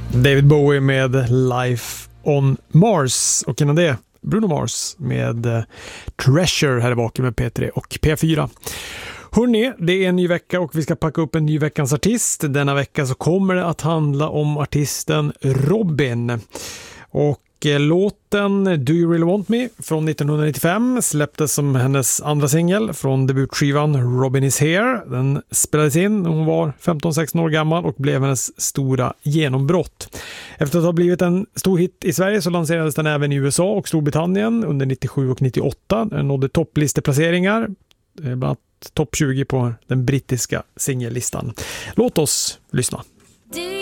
David Bowie med Life on Mars, och innan det Bruno Mars med Treasure här i baken med P3 och P4. Hörrni, det är en ny vecka och vi ska packa upp en ny veckans artist. Denna vecka så kommer det att handla om artisten Robyn. Och låten Do You Really Want Me från 1995 släpptes som hennes andra singel från debutskivan Robyn Is Here. Den spelades in när hon var 15-16 år gammal och blev hennes stora genombrott. Efter att ha blivit en stor hit i Sverige så lanserades den även i USA och Storbritannien under 97 och 98. Den nådde topplisteplaceringar, bland annat topp 20 på den brittiska singellistan. Låt oss lyssna.